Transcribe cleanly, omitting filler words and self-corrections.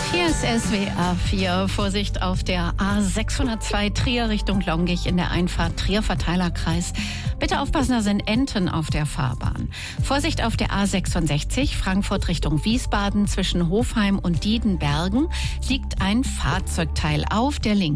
Hier ist SWR 4. Vorsicht auf der A602 Trier Richtung Longich in der Einfahrt Trier-Verteilerkreis. Bitte aufpassen, da sind Enten auf der Fahrbahn. Vorsicht auf der A66 Frankfurt Richtung Wiesbaden zwischen Hofheim und Diedenbergen liegt ein Fahrzeugteil auf der linken